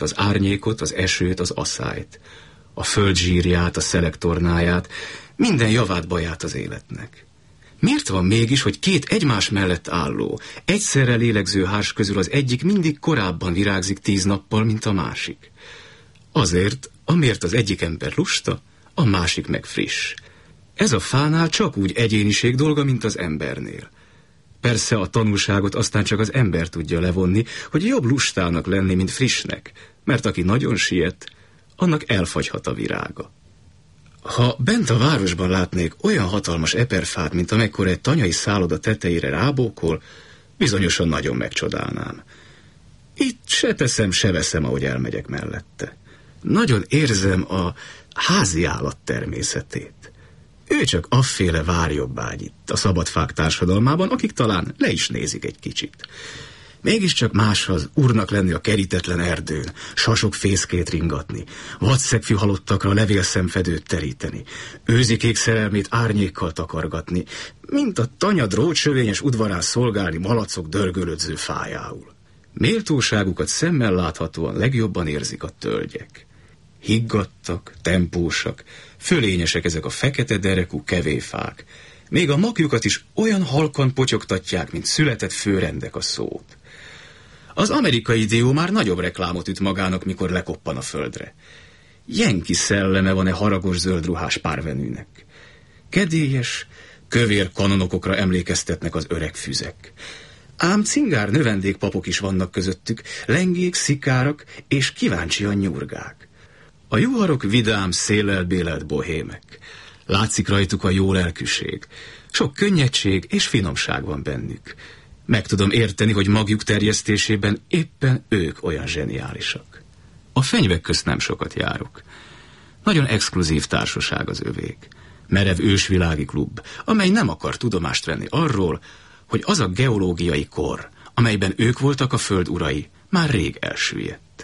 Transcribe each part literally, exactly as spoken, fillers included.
az árnyékot, az esőt, az aszályt, a föld zsírját, a szelek tornáját, minden javát, baját az életnek. Miért van mégis, hogy két egymás mellett álló, egyszerre lélegző hárs közül az egyik mindig korábban virágzik tíz nappal, mint a másik? Azért, amiért az egyik ember lusta, a másik meg friss. Ez a fánál csak úgy egyéniség dolga, mint az embernél. Persze a tanulságot aztán csak az ember tudja levonni, hogy jobb lustának lenni, mint frissnek, mert aki nagyon siet, annak elfagyhat a virága. Ha bent a városban látnék olyan hatalmas eperfát, mint amekkora egy tanyai szálloda tetejére rábókol, bizonyosan nagyon megcsodálnám. Itt se teszem, se veszem, ahogy elmegyek mellette. Nagyon érzem a házi állat természetét. Ő csak afféle várjobbágy itt, a szabadfák társadalmában, akik talán le is nézik egy kicsit. Mégiscsak más az úrnak lenni a kerítetlen erdőn, sasok fészkét ringatni, vadszegfű halottakra levélszemfedőt teríteni, őzikék szerelmét árnyékkal takargatni, mint a tanya drótsövényes udvarán szolgálni malacok dörgölödző fájául. Méltóságukat szemmel láthatóan legjobban érzik a tölgyek. Higgadtak, tempósak, fölényesek ezek a fekete derekú kevéfák. Még a magjukat is olyan halkan potyogtatják, mint született főrendek a szót. Az amerikai dió már nagyobb reklámot üt magának, mikor lekoppan a földre. Jenki szelleme van-e haragos zöldruhás párvenűnek. Kedélyes, kövér kanonokokra emlékeztetnek az öreg füzek. Ám cingár növendékpapok is vannak közöttük, lengék, szikárak és kíváncsian nyurgák. A juharok vidám, széllel-bélelt bohémek. Látszik rajtuk a jó lelkűség. Sok könnyedség és finomság van bennük. Meg tudom érteni, hogy magjuk terjesztésében éppen ők olyan zseniálisak. A fenyvek közt nem sokat járok. Nagyon exkluzív társaság az övék. Merev ősvilági klub, amely nem akar tudomást venni arról, hogy az a geológiai kor, amelyben ők voltak a föld urai, már rég elsüllyedt.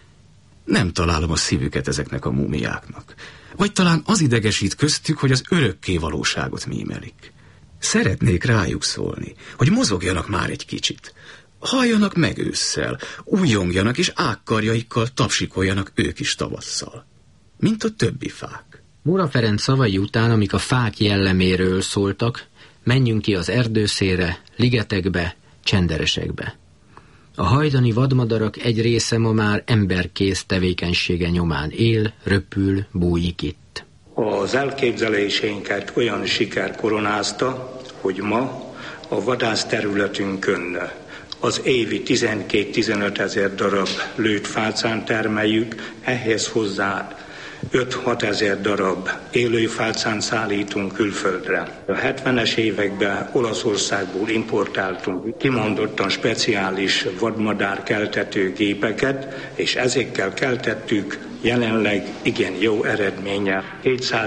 Nem találom a szívüket ezeknek a múmiáknak. Vagy talán az idegesít köztük, hogy az örökké valóságot mímelik. Szeretnék rájuk szólni, hogy mozogjanak már egy kicsit. Halljanak meg ősszel, újjongjanak és ágkarjaikkal tapsikoljanak ők is tavasszal. Mint a többi fák. Móra Ferenc szavai után, amik a fák jelleméről szóltak, menjünk ki az erdőszélre, ligetekbe, csenderesekbe. A hajdani vadmadarak egy része ma már emberkész tevékenysége nyomán él, röpül, bújik itt. Az elképzeléseinket olyan siker koronázta, hogy ma a vadászterületünkön az évi tizenkét-tizenöt ezer darab lőtt fácán termeljük, ehhez hozzá öt-hat ezer darab élő fácán szállítunk külföldre. A hetvenes években Olaszországból importáltunk kimondottan speciális vadmadár keltető gépeket, és ezekkel keltettük jelenleg igen jó eredménnyel.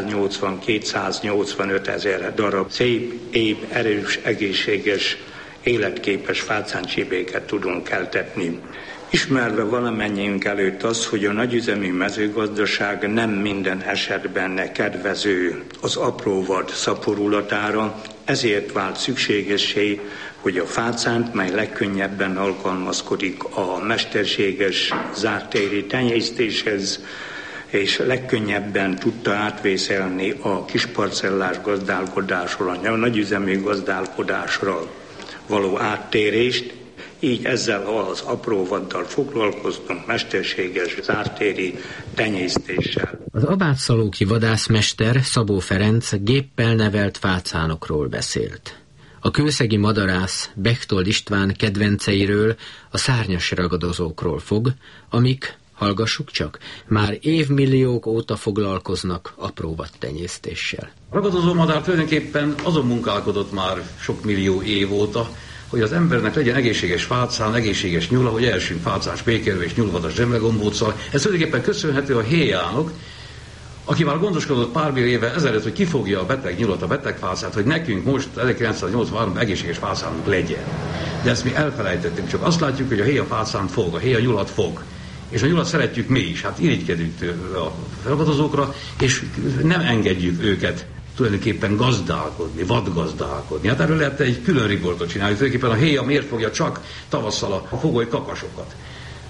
kétszáznyolcvan-kétszáznyolcvanöt ezer darab szép, épp, erős, egészséges, életképes fácáncsibéket tudunk keltetni. Ismerve valamennyiünk előtt az, hogy a nagyüzemű mezőgazdaság nem minden esetben kedvező az apró vad szaporulatára, ezért vált szükségessé, hogy a fácánt, mely legkönnyebben alkalmazkodik a mesterséges zártéri tenyésztéshez, és legkönnyebben tudta átvészelni a kisparcellás gazdálkodásról, a nagyüzemű gazdálkodásra való áttérést, így ezzel az apró vaddal foglalkoztunk, mesterséges zártéri tenyésztéssel. Az abátszalóki vadászmester Szabó Ferenc géppel nevelt fácánokról beszélt. A kőszegi madarász Bechtold István kedvenceiről, a szárnyas ragadozókról fog, amik, hallgassuk csak, már évmilliók óta foglalkoznak apró vadtenyésztéssel. A ragadozó madár tulajdonképpen azon munkálkodott már sok millió év óta, hogy az embernek legyen egészséges fácán, egészséges nyula, hogy elsünk fácán spékerő és nyulvadas zsemlegombóccal. Ez tulajdonképpen köszönhető a héjának, aki már gondoskodott pár millió éve ezelőtt, hogy kifogja a beteg nyulat, a beteg fácát, hogy nekünk most ezerkilencszáznyolcvanháromban egészséges fácánunk legyen. De ezt mi elfelejtettük, csak azt látjuk, hogy a héja fácánt fog, a héja nyulat fog. És a nyulat szeretjük mi is, hát irigykedünk a ragadozókra, és nem engedjük őket tulajdonképpen gazdálkodni, vadgazdálkodni. Hát erről lehet egy külön riportot csinálni. Tulajdonképpen a héja miért fogja csak tavasszal a fogoly kakasokat.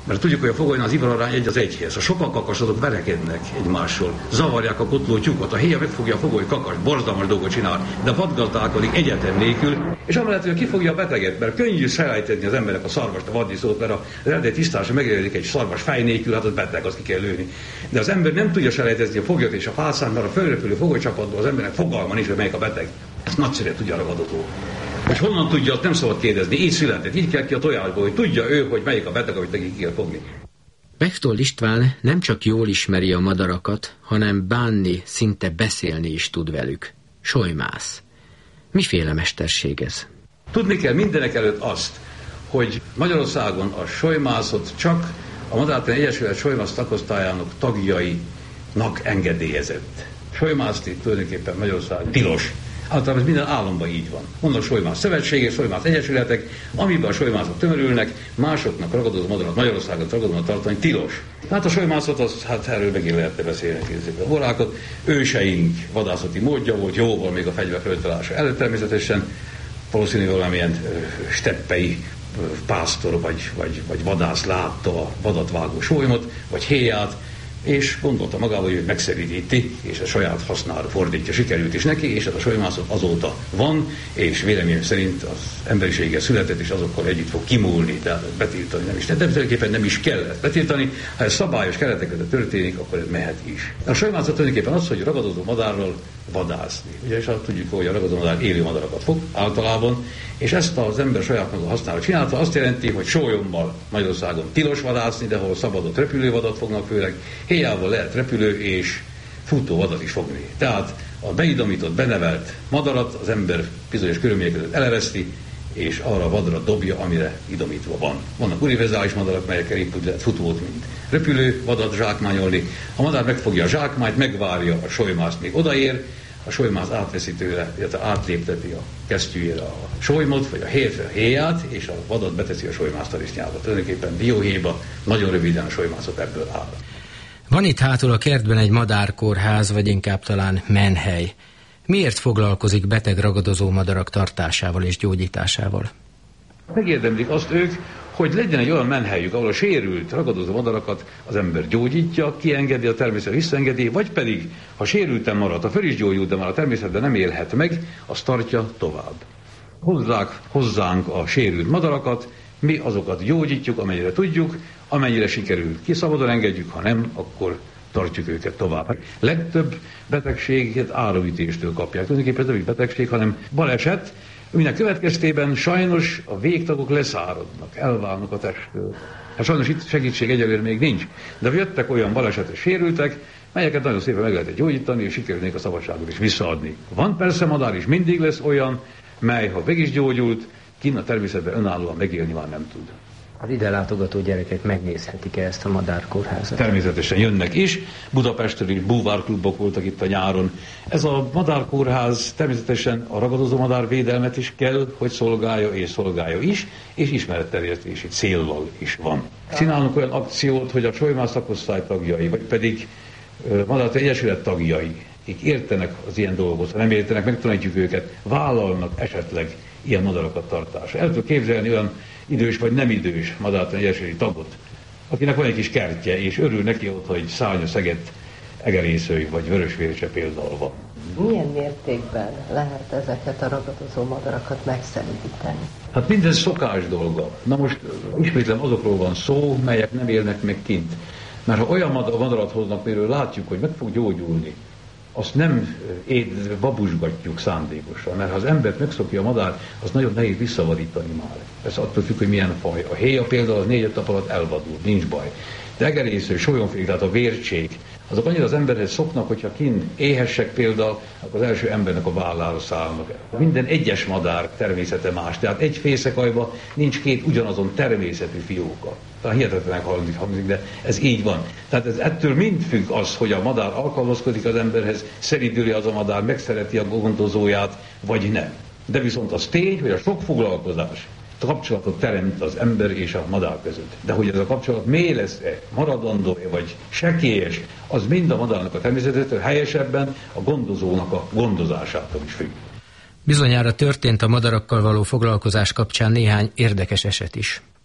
Mert tudjuk, hogy a fogolynál az ivararány egy az egyhez. A sokan kakas azok verekednek egymással, zavarják a kotló tyúkot, a héja megfogja a fogoly kakas, borzalmas dolgot csinál, de vadgazdálkodik egyetem nélkül, és amellett, hogy kifogja a beteget, mert könnyű selejteni az emberek a szarvast, a vaddisznót, mert az eredeti tisztása megjelenik egy szarvas fej nélkül, hát az beteg, azt ki kell lőni. De az ember nem tudja selejtezni a foglyot és a fászán, mert a fölrepülő fogolycsapatból az embernek fogalma nincs, hogy melyik a beteg. Ezt nagyszerűen tudja a ragadozó. Hogy honnan tudja, azt nem szabad kérdezni. Így született, így kell ki a tojásból, hogy tudja ő, hogy melyik a beteg, amit neki kell fogni. Bechtold István nem csak jól ismeri a madarakat, hanem bánni, szinte beszélni is tud velük. Solymász. Miféle mesterség ez? Tudni kell mindenek előtt azt, hogy Magyarországon a solymászot csak a Madártani Egyesület solymász szakosztályának tagjainak engedélyezett. Solymászni tulajdonképpen Magyarországon tilos. Általában ez minden államban így van. Vannak solymász szövetségek, solymász egyesületek, amiben a solymászok tömörülnek, másoknak ragadozó madarat Magyarországon ragadozónak tartani tilos. Hát a solymászat, az, hát erről megint lehetne beszélni a horákat. Őseink vadászati módja volt, jóval még a fegyver föltalása előtt természetesen, valószínűleg valamilyen steppei pásztor vagy, vagy, vagy vadász látta a vadatvágó solymot, vagy héját, és gondolta magával, hogy megszeríti, és a saját hasznára fordítja, sikerült is neki, és ez a solymászat azóta van, és véleményem szerint az emberiséggel született, és azokkal együtt fog kimúlni, tehát betiltani nem is. De tulajdonképpen nem is kell betiltani, ha ez szabályos keretek között történik, akkor ez mehet is. A solymászat tulajdonképpen az, hogy ragadozó madárral vadászni. Ugye, és azt tudjuk, hogy a ragadozó madár élő madarakat fog általában, és ezt az ember saját maga használat csinálta, azt jelenti, hogy sólyommal Magyarországon tilos vadászni, de ahol szabadott repülővadat fognak főleg, héjával lehet repülő és futóvadat is fogni. Tehát a beidomított, benevelt madarat az ember bizonyos körülmények között eleveszti, és arra a vadra dobja, amire idomítva van. Vannak univerzális madarak, melyekkel épp úgy lehet futót, mint repülő vadat zsákmányolni. A madár megfogja a zsákmányt, megvárja a solymászt, még odaér, a solymász átveszi tőle, illetve átlépteti a kesztyűjére a solymot, vagy a héját, a héját, és a vadat beteszi a solymász tarisznyába. Tulajdonképpen dióhéjba, nagyon röviden a solymászat ebből áll. Van itt hátul a kertben egy madárkórház, vagy inkább talán menhely. Miért foglalkozik beteg ragadozó madarak tartásával és gyógyításával? Megérdemlik azt ők, hogy legyen egy olyan menhelyük, ahol a sérült, ragadozó madarakat az ember gyógyítja, kiengedi, a természet visszaengedi, vagy pedig, ha sérülten marad, ha fel is gyógyult, de már a természetben nem élhet meg, azt tartja tovább. Hozzák hozzánk a sérült madarakat, mi azokat gyógyítjuk, amennyire tudjuk, amennyire sikerül, ki szabadon engedjük, ha nem, akkor tartjuk őket tovább. Legtöbb betegséget áraütéstől kapják. Tulajdonképpen ez nem egy betegség, hanem baleset, aminek következtében sajnos a végtagok leszáradnak, elválnak a testtől. Hát sajnos itt segítség egyelőre még nincs, de jöttek olyan balesetes sérültek, melyeket nagyon szépen meg lehetett gyógyítani, és sikerülnék a szabadságot is visszaadni. Van persze madár, és mindig lesz olyan, mely, ha meg is gyógyult, kinn a természetben önállóan megélni már nem tud. Az ide látogató gyerekek megnézhetik-e ezt a madárkórházat? Természetesen jönnek is. Budapestről is búvárklubok voltak itt a nyáron. Ez a madárkórház természetesen a ragadozó madár védelmet is kell, hogy szolgálja és szolgálja is, és ismeretterjesztési céllal is van. Csinálunk olyan akciót, hogy a solymász szakosztály tagjai, vagy pedig uh, Madártani Egyesület tagjai, akik értenek az ilyen dolgokhoz, ha nem értenek, megtanítjuk őket, vállalnak esetleg ilyen madarakat tartásra. El tudok képzelni olyan idős vagy nem idős Madártani Egyesületi tagot, akinek van egy kis kertje, és örül neki ott, hogy szárnya szegett egerészői vagy vörösvércse például van. Milyen mértékben lehet ezeket a ragadozó madarakat megszelídíteni? Hát mindez szokás dolga. Na most ismétlem, azokról van szó, melyek nem élnek meg kint. Mert ha olyan madarat hoznak, miről látjuk, hogy meg fog gyógyulni, azt nem éd, babusgatjuk szándékosan, mert ha az embert megszokja a madár, az nagyon nehéz visszavadítani már. Ez attól függ, hogy milyen faj. A héja például az négy-öt nap alatt elvadul, nincs baj. De egerésző, solyomfék, tehát a vércsék, azok annyira az emberhez szoknak, hogyha kint éhessek például, akkor az első embernek a vállára szállnak. Minden egyes madár természete más, tehát egy fészekajban nincs két ugyanazon természetű fióka. Tehát hihetetlenek hangzik, de ez így van. Tehát ez ettől mind függ az, hogy a madár alkalmazkodik az emberhez, szeridüli az a madár, megszereti a gondozóját, vagy nem. De viszont az tény, hogy a sok foglalkozás kapcsolatot teremt az ember és a madár között. De hogy ez a kapcsolat mély lesz-e, maradandó-e, vagy sekélyes, az mind a madárnak a természetétől, helyesebben a gondozónak a gondozásától is függ. Bizonyára történt a madarakkal való foglalkozás kapcsán néhány érdekes eset is.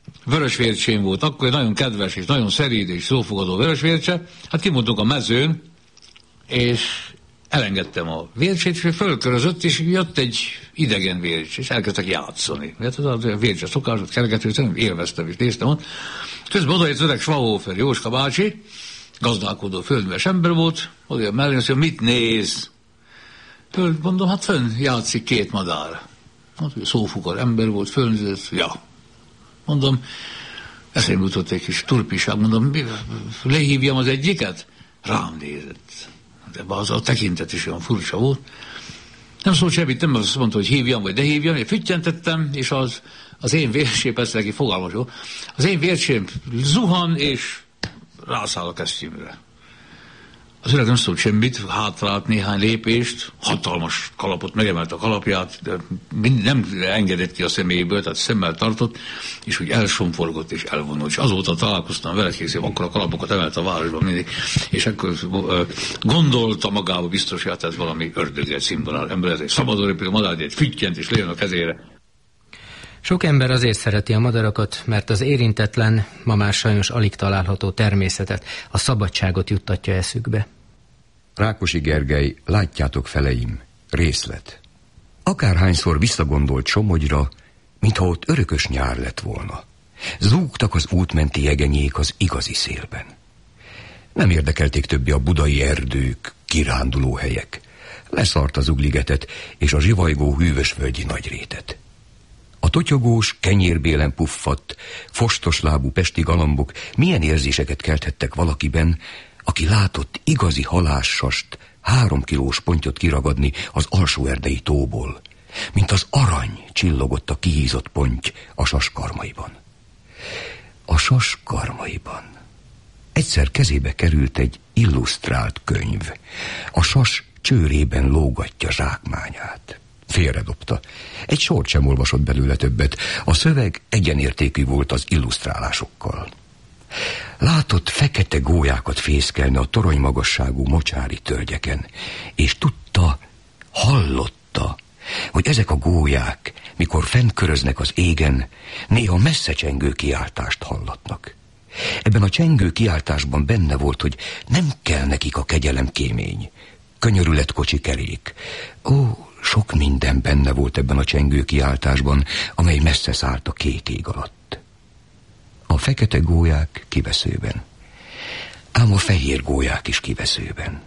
vörösvércsém volt, akkor egy nagyon kedves és nagyon szeréd és szófogadó vörösvércse. Hát kimondtuk a mezőn, és elengedtem a vércsét, és fölkörözött, és jött egy idegen vércs, és elkezdtek játszani. Hát az a vércse szokásot keregető, élveztem, és néztem ott. Közben odajött öreg Schwabhofer Jóska bácsi, gazdálkodó földműves ember volt, oda mellé, azt mondja, mit néz? Föld, mondom, hát fönn játszik két madár. Hát, szófukar ember volt, fölnézett, ja. Mondom, eszembe jutott egy kis turpiság, mondom, lehívjam az egyiket? Rám nézett. De az a tekintet is olyan furcsa volt. Nem szólt semmit, nem azt mondta, hogy hívjam, vagy ne hívjam, én füttyentettem, és az, az én vérsém, persze neki fogalmas volt, az én vérsém zuhan, és rászáll a kesztyűmre. Az öreg nem szólt semmit, hátrált néhány lépést, hatalmas kalapot, megemelt a kalapját, de nem engedett ki a személyből, tehát szemmel tartott, és úgy elsomforgott és elvonult. És azóta találkoztam vele, készül, akkor a kalapokat emelt a városban mindig, és akkor gondolta magába biztos, hogy hát ez valami ördögelt színvonal ember, ez egy szabadon repülő madár, egy füttyent, és lejön a kezére. Sok ember azért szereti a madarakat, mert az érintetlen, ma már sajnos alig található természetet, a szabadságot juttatja eszükbe. Rákosi Gergely, látjátok feleim, részlet. Akárhányszor visszagondolt Somogyra, mintha ott örökös nyár lett volna. Zúgtak az útmenti jegenyék az igazi szélben. Nem érdekelték többé a budai erdők, kiránduló helyek. Leszart az Ugligetet és a zsivajgó hűvösvölgyi nagyrétet. A totyogós, kenyérbélen puffadt, fostos lábú pesti galambok milyen érzéseket kelthettek valakiben, aki látott igazi halássast, három kilós pontyot kiragadni az alsóerdei tóból, mint az arany csillogott a kihízott ponty a sas karmaiban. A sas karmaiban. Egyszer kezébe került egy illusztrált könyv. A sas csőrében lógatja zsákmányát. Félredobta. Egy sort sem olvasott belőle többet. A szöveg egyenértékű volt az illusztrálásokkal. Látott fekete gólyákat fészkelni a torony magasságú mocsári tölgyeken, és tudta, hallotta, hogy ezek a gólyák, mikor fent köröznek az égen, néha messze csengő kiáltást hallatnak. Ebben a csengő kiáltásban benne volt, hogy nem kell nekik a kegyelem kémény, könyörület kocsi kerék. Ó, sok minden benne volt ebben a csengő kiáltásban, amely messze szállt a kék ég alatt. A fekete gólyák kiveszőben, ám a fehér gólyák is kiveszőben.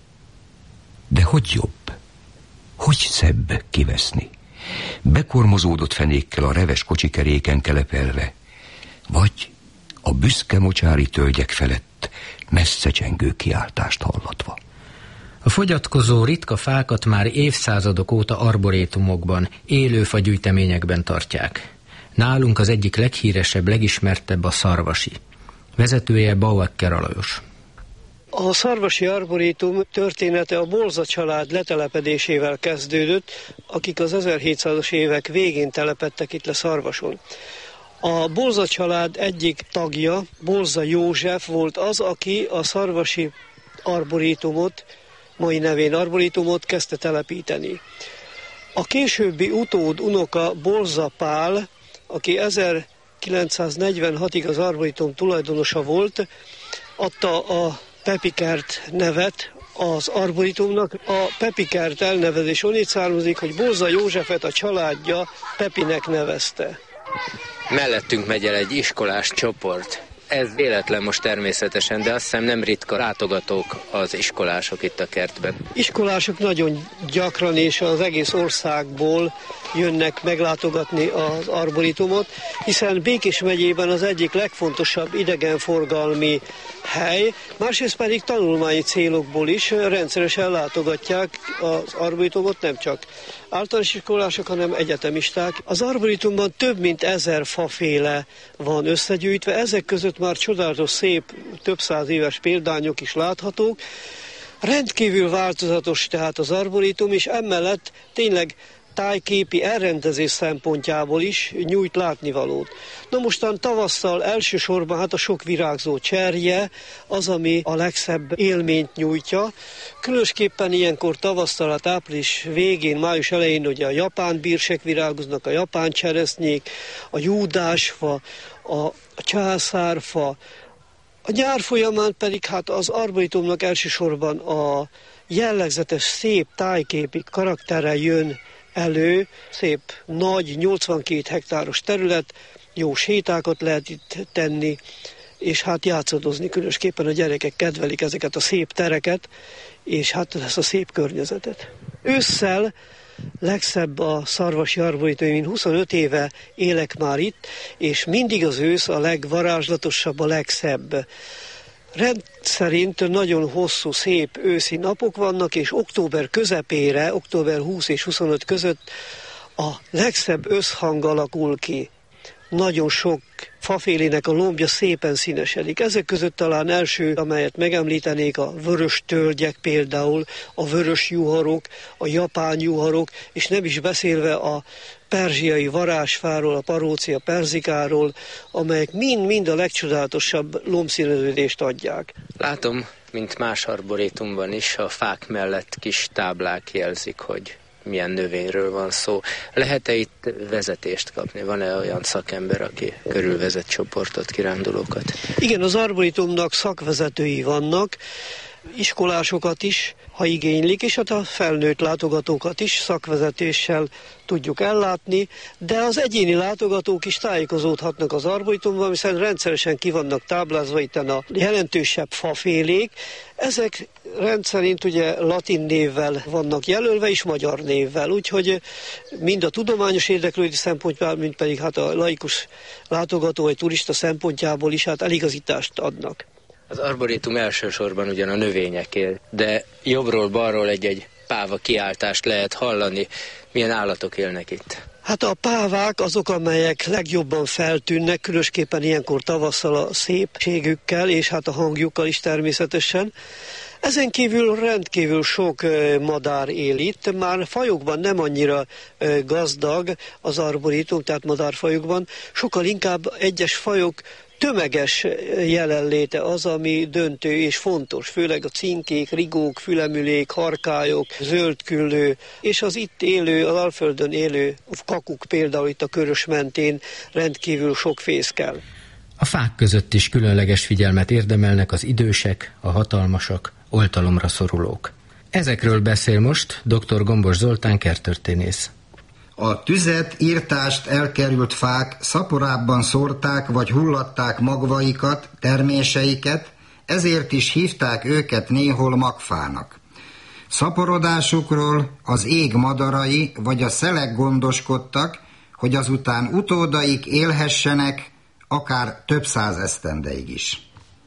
De hogy jobb, hogy szebb kiveszni? Bekormozódott fenékkel a reves kocsikeréken kelepelve, vagy a büszke mocsári tölgyek felett messze csengő kiáltást hallatva. A fogyatkozó ritka fákat már évszázadok óta arborétumokban, élő fagyűjteményekben tartják. Nálunk az egyik leghíresebb, legismertebb a szarvasi. Vezetője Bauecker Alajos. A szarvasi arborétum története a Bolza család letelepedésével kezdődött, akik az ezerhétszázas évek végén telepedtek itt le Szarvason. A Bolza család egyik tagja, Bolza József volt az, aki a szarvasi arborétumot, mai nevén arborétumot kezdte telepíteni. A későbbi utód unoka Bolza Pál, aki ezerkilencszáznegyvenhatig az arborétum tulajdonosa volt, adta a Pepikert nevet az arborétumnak. A Pepikert elnevezés onnét származik, hogy Bolza Józsefet a családja Pepinek nevezte. Mellettünk megy el egy iskolás csoport. Ez véletlen most természetesen, de azt hiszem nem ritka látogatók az iskolások itt a kertben. Iskolások nagyon gyakran és az egész országból jönnek meglátogatni az arborétumot, hiszen Békés megyében az egyik legfontosabb idegenforgalmi hely, másrészt pedig tanulmányi célokból is rendszeresen látogatják az arborétumot, nem csak általános iskolások, hanem egyetemisták. Az arborétumban több mint ezer faféle van összegyűjtve, ezek között már csodálatos, szép, több száz éves példányok is láthatók. Rendkívül változatos tehát az arborétum, és emellett tényleg tájképi elrendezés szempontjából is nyújt látnivalót. Na mostan tavasszal elsősorban hát a sok virágzó cserje az, ami a legszebb élményt nyújtja. Különösképpen ilyenkor tavasszal, hát április végén, május elején ugye a japán bírsek virágoznak, a japán cseresznyék, a júdásfa, a császárfa. A nyár folyamán pedig hát az arboritumnak elsősorban a jellegzetes szép tájképi karakterrel jön elő, szép nagy, nyolcvankét hektáros terület, jó sétákat lehet itt tenni, és hát játszadozni, különösképpen a gyerekek kedvelik ezeket a szép tereket, és hát ezt a szép környezetet. Ősszel legszebb a szarvasi arboritum, én huszonöt éve élek már itt, és mindig az ősz a legvarázslatosabb, a legszebb. Rendszerint nagyon hosszú, szép őszi napok vannak, és október közepére, október huszadika és huszonötödike között a legszebb összhang alakul ki. Nagyon sok fafélének a lombja szépen színesedik. Ezek között talán első, amelyet megemlítenék, a vörös tölgyek például, a vörös juharok, a japán juharok, és nem is beszélve a perzsiai varázsfáról, a parócia perzikáról, amelyek mind-mind a legcsodálatosabb lombszíneződést adják. Látom, mint más arborétumban is, a fák mellett kis táblák jelzik, hogy milyen növényről van szó. Lehet-e itt vezetést kapni? Van-e olyan szakember, aki körülvezet csoportot, kirándulókat? Igen, az arboritumnak szakvezetői vannak, iskolásokat is, ha igénylik, és hát a felnőtt látogatókat is szakvezetéssel tudjuk ellátni, de az egyéni látogatók is tájékozódhatnak az arboritumban, hiszen rendszeresen ki vannak táblázva itten a jelentősebb fafélék. Ezek rendszerint ugye latin névvel vannak jelölve, és magyar névvel, úgyhogy mind a tudományos érdeklődés szempontjából, mint pedig hát a laikus látogató vagy turista szempontjából is hát eligazítást adnak. Az arborétum elsősorban ugyan a növényeké, de jobbról-balról egy-egy páva kiáltást lehet hallani. Milyen állatok élnek itt? Hát a pávák azok, amelyek legjobban feltűnnek, különösképpen ilyenkor tavasszal a szépségükkel, és hát a hangjukkal is természetesen. Ezen kívül rendkívül sok madár él itt, már fajokban nem annyira gazdag az arborétum, tehát madárfajokban, sokkal inkább egyes fajok tömeges jelenléte az, ami döntő és fontos, főleg a cinkék, rigók, fülemülék, harkályok, zöldküllő, és az itt élő, az Alföldön élő kakuk például itt a Körös mentén rendkívül sok fészkel. A fák között is különleges figyelmet érdemelnek az idősek, a hatalmasak, oltalomra szorulók. Ezekről beszél most dr. Gombos Zoltán kerttörténész. A tüzet, írtást elkerült fák szaporábban szórták vagy hullatták magvaikat, terméseiket, ezért is hívták őket néhol magfának. Szaporodásukról az ég madarai vagy a szelek gondoskodtak, hogy azután utódaik élhessenek, akár több száz esztendeig is.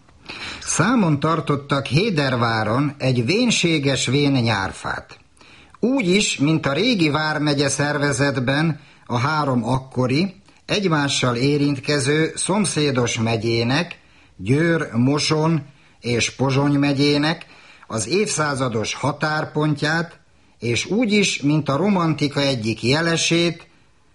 Számon tartottak Héderváron egy vénséges vén nyárfát. Úgy is, mint a régi vármegye szervezetben a három akkori, egymással érintkező szomszédos megyének, Győr, Moson és Pozsony megyének az évszázados határpontját, és úgy is, mint a romantika egyik jelesét,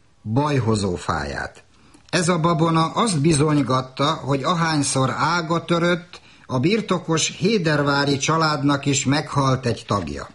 bajhozófáját. Ez a babona azt bizonygatta, hogy ahányszor ága törött, a birtokos hédervári családnak is meghalt egy tagja.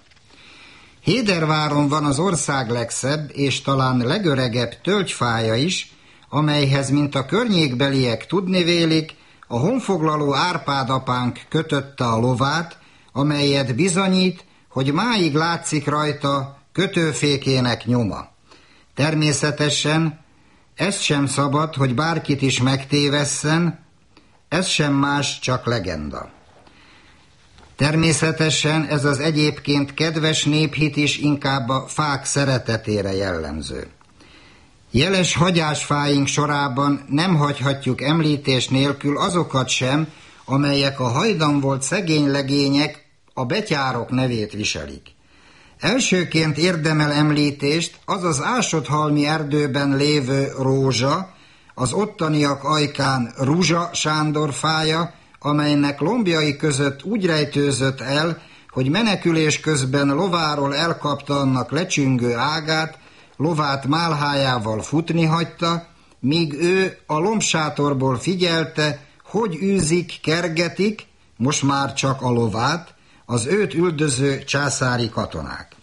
Héderváron van az ország legszebb és talán legöregebb tölgyfája is, amelyhez, mint a környékbeliek tudni vélik, a honfoglaló Árpád apánk kötötte a lovát, amelyet bizonyít, hogy máig látszik rajta kötőfékének nyoma. Természetesen ez sem szabad, hogy bárkit is megtévesszen, ez sem más, csak legenda. Természetesen ez az egyébként kedves néphit is inkább a fák szeretetére jellemző. Jeles hagyásfáink sorában nem hagyhatjuk említés nélkül azokat sem, amelyek a hajdan volt szegény legények, a betyárok nevét viselik. Elsőként érdemel említést az az Ásodhalmi erdőben lévő rózsa, az ottaniak ajkán Ruzsa Sándor fája, amelynek lombjai között úgy rejtőzött el, hogy menekülés közben lováról elkapta annak lecsüngő ágát, lovát málhájával futni hagyta, míg ő a lombsátorból figyelte, hogy űzik, kergetik, most már csak a lovát, az őt üldöző császári katonák.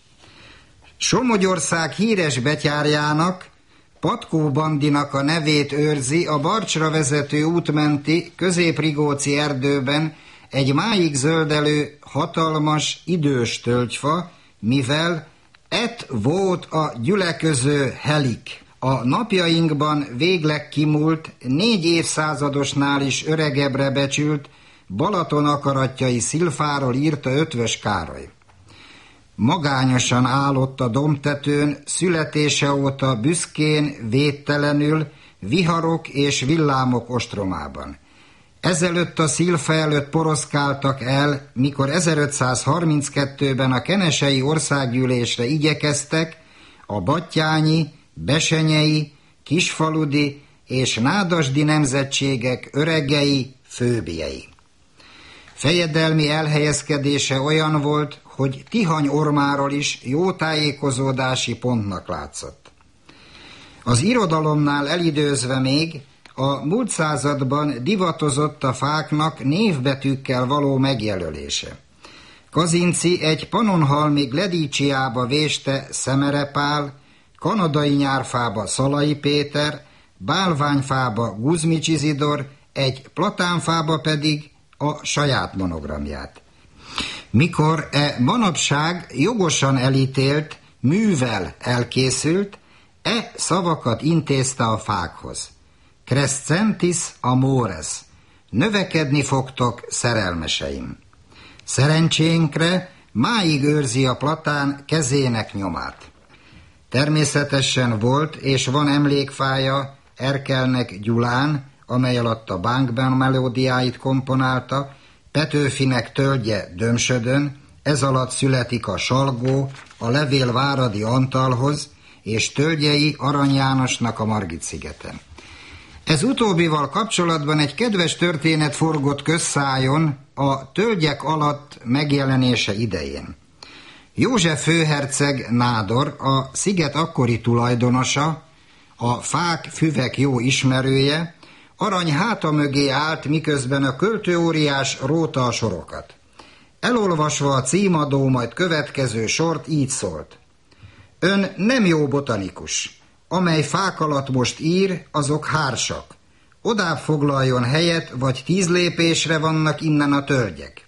Somogyország híres betyárjának, Patkó Bandinak a nevét őrzi a Barcsra vezető útmenti Közép-Rigóci erdőben egy máig zöldelő, hatalmas, idős tölgyfa, mivel et volt a gyüleköző helik. A napjainkban végleg kimúlt, négy évszázadosnál is öregebbre becsült Balaton akaratjai Szilfáról írta Ötvös Károly. Magányosan állott a dombtetőn, születése óta büszkén, védtelenül, viharok és villámok ostromában. Ezelőtt a Szilfa előtt poroszkáltak el, mikor ezerötszázharminckettőben a kenesei országgyűlésre igyekeztek a battyányi, besenyei, kisfaludi és nádasdi nemzetségek öregei, főbjei. Fejedelmi elhelyezkedése olyan volt, hogy Tihany ormáról is jó tájékozódási pontnak látszott. Az irodalomnál elidőzve még a múlt században divatozott a fáknak névbetűkkel való megjelölése. Kazinci egy Pannonhalmi Gledíciába véste Szemere Pál, kanadai nyárfába Szalai Péter, bálványfába Guzmics Izidor, egy platánfába pedig a saját monogramját. Mikor e manapság jogosan elítélt, művel elkészült, e szavakat intézte a fákhoz. Crescentis amores, növekedni fogtok, szerelmeseim. Szerencsénkre máig őrzi a platán kezének nyomát. Természetesen volt és van emlékfája Erkelnek Gyulán, amely alatt a Bánkben melódiáit komponálta, Petőfinek tölgye Dömsödön, ez alatt születik a Salgó, a levél Váradi Antalhoz, és tölgyei Arany Jánosnak a Margit-szigeten. Ez utóbbival kapcsolatban egy kedves történet forgott közszájon a tölgyek alatt megjelenése idején. József főherceg nádor, a sziget akkori tulajdonosa, a fák, füvek jó ismerője, Arany háta mögé állt, miközben a költőóriás róta a sorokat. Elolvasva a címadó majd következő sort így szólt. Ön nem jó botanikus. Amely fák alatt most ír, azok hársak. Odább foglaljon helyet, vagy tíz lépésre vannak innen a tölgyek.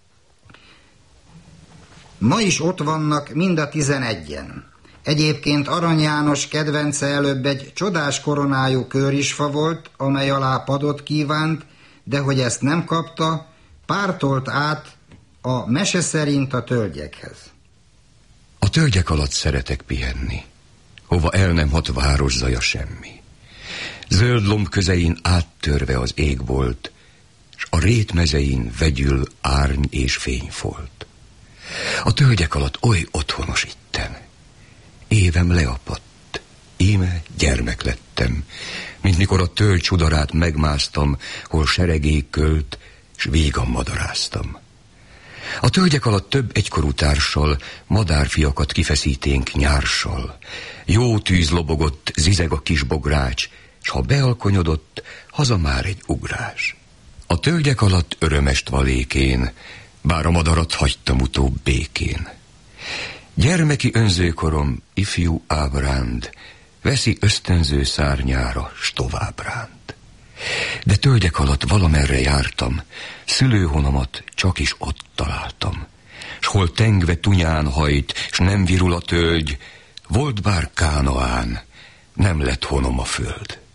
Ma is ott vannak mind a tizenegyen. Egyébként Arany János kedvence előbb egy csodás koronájú körisfa volt, amely alá padot kívánt, de hogy ezt nem kapta, pártolt át a mese szerint a tölgyekhez. A tölgyek alatt szeretek pihenni, hova el nem hat város zaja semmi. Zöld lomb közein áttörve az ég volt, s a rét mezein vegyül árny és fényfolt. A tölgyek alatt oly otthonos itten. Évem leapadt, íme gyermek lettem, mint mikor a tölgy csudarát megmásztam, hol seregék költ, s vígan madaráztam. A tölgyek alatt több egykorú társal, madárfiakat kifeszíténk nyársal. Jó tűz lobogott, zizeg a kis bogrács, s ha bealkonyodott, haza már egy ugrás. A tölgyek alatt örömest valékén, bár a madarat hagytam utóbb békén. Gyermeki önzőkorom, ifjú ábránd, veszi ösztönző szárnyára, s tovább ránt. De tölgyek alatt valamerre jártam, szülőhonomat csak is ott találtam. S hol tengve tunyán hajt, s nem virul a tölgy, volt bár Kánaán, nem lett honom a föld.